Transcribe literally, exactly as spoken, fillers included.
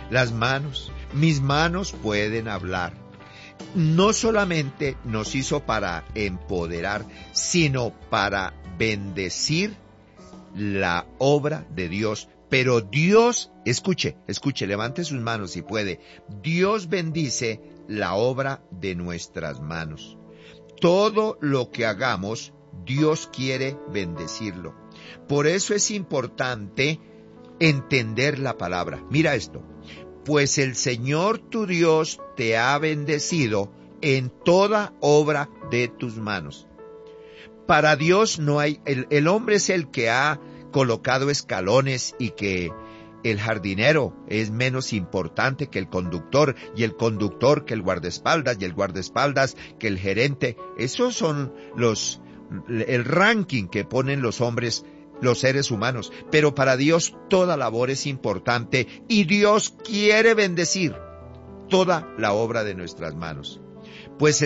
Las manos, mis manos pueden hablar. No solamente nos hizo para empoderar, sino para bendecir la obra de Dios. Pero Dios, escuche, escuche, levante sus manos si puede. Dios bendice la obra de nuestras manos. Todo lo que hagamos, Dios quiere bendecirlo. Por eso es importante entender la palabra. Mira esto. Pues el Señor tu Dios te ha bendecido en toda obra de tus manos. Para Dios no hay, el, el hombre es el que ha colocado escalones y que el jardinero es menos importante que el conductor y el conductor que el guardaespaldas y el guardaespaldas que el gerente. Esos son los, el ranking que ponen los hombres, los seres humanos. Pero para Dios toda labor es importante y Dios quiere bendecir toda la obra de nuestras manos. Pues